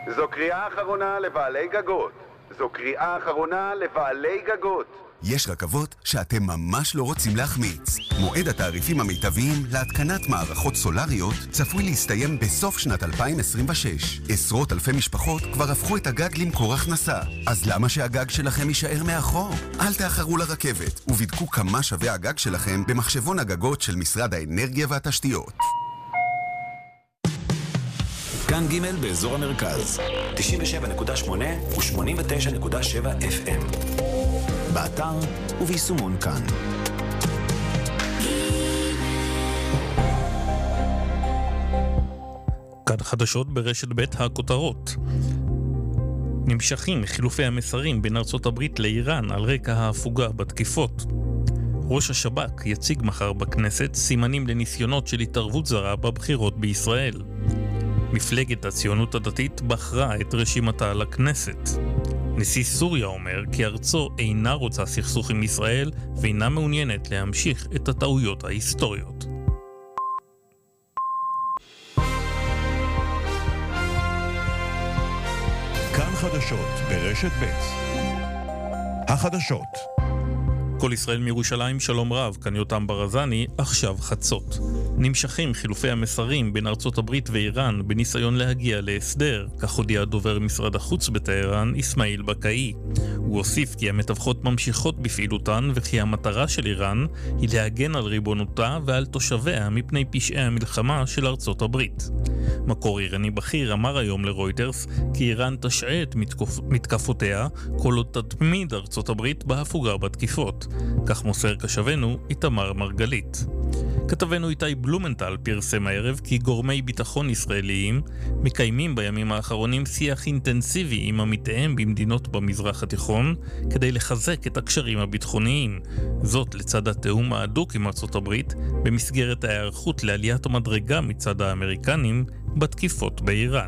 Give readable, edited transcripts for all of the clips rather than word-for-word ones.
זו קריאה אחרונה לבעלי גגות. זו קריאה אחרונה לבעלי גגות. יש רכבות שאתם ממש לא רוצים להחמיץ. מועד התעריפים המיטביים להתקנת מערכות סולריות צפוי להסתיים בסוף שנת 2026. עשרות אלפי משפחות כבר הפכו את הגג למקור הכנסה. אז למה שהגג שלכם יישאר מאחור? אל תאחרו לרכבת ובדקו כמה שווה הגג שלכם במחשבון הגגות של משרד האנרגיה והתשתיות. כאן ג' באזור המרכז 97.8 ו-89.7 FM באתר וביישומון כאן. כאן חדשות ברשת ב' הכותרות. נמשכים חילופי המסרים בין ארצות הברית לאיראן על רקע ההפוגה בתקיפות. ראש השב"כ יציג מחר בכנסת סימנים לניסיונות של התערבות זרה בבחירות בישראל. מפלגת הציונות הדתית בחרה את רשימתה לכנסת. נשיא סוריה אומר כי ארצו אינה רוצה סכסוך עם ישראל ואינה מעוניינת להמשיך את הטעויות ההיסטוריות. כאן חדשות ברשת ב' החדשות. כל ישראל מירושלים, שלום רב, כאן יותם ברזני, עכשיו חצות. נמשכים חילופי המסרים בין ארצות הברית ואיראן בניסיון להגיע להסדר, כך הודיע דובר משרד החוץ בטהרן, אסמאעיל בקאי. הוא הוסיף כי המתווכות ממשיכות בפעילותן וכי המטרה של איראן היא להגן על ריבונותה ועל תושביה מפני פשעי המלחמה של ארצות הברית. מקור איראני בכיר אמר היום לרויטרס כי איראן תשעה את מתקפותיה כל עוד תתמיד ארצות הברית בהפוגה בתקיפות. כך מוסר קשבנו איתמר מרגלית. כתבנו איתי בלומנטל פרסם הערב כי גורמי ביטחון ישראליים מקיימים בימים האחרונים שיח אינטנסיבי עם עמיתיהם במדינות במזרח התיכון כדי לחזק את הקשרים הביטחוניים. זאת לצד התאום ההדוק עם ארצות הברית במסגרת ההיערכות לעליית המדרגה מצד האמריקנים בתקיפות באיראן.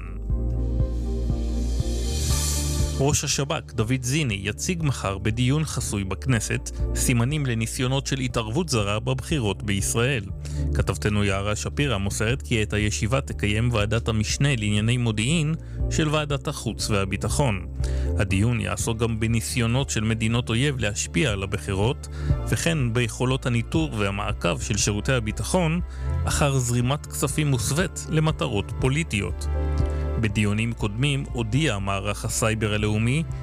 ראש השב"כ דוד זיני יציג מחר בדיון חסוי בכנסת סימנים לניסיונות של התערבות זרה בבחירות בישראל. כתבתנו יערה שפירא מוסרת כי את הישיבה תקיים ועדת המשנה לענייני מודיעין של ועדת החוץ והביטחון. הדיון יעסוק גם בניסיונות של מדינות אויב להשפיע על הבחירות, וכן ביכולות הניטור והמעקב של שירותי הביטחון אחר זרימת כספים מוסווית למטרות פוליטיות. בדיונים קודמים הודיע מערך הסייבר הלאומי